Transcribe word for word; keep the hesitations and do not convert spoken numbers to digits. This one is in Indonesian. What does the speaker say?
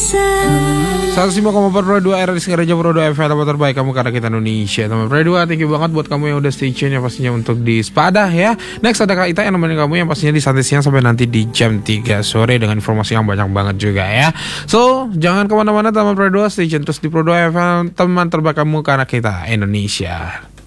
seratus lima koma empat Pro dua R di Singaraja Pro dua F M terbaik kamu karena kita Indonesia. Teman Pro dua, thank you banget buat kamu yang udah stay tune ya pastinya untuk di Sepada ya. Next ada Kak Ita yang nemenin kamu yang pastinya di Santai Siang sampai nanti di jam tiga sore dengan informasi yang banyak banget juga ya. So, jangan kemana-mana teman Pro dua, stay tune terus di Pro dua F M, teman terbaik kamu karena kita Indonesia.